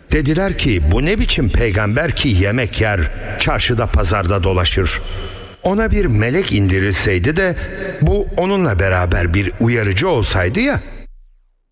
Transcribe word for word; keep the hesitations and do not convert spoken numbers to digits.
Dediler ki bu ne biçim peygamber ki yemek yer, çarşıda pazarda dolaşır. Ona bir melek indirilseydi de bu onunla beraber bir uyarıcı olsaydı ya.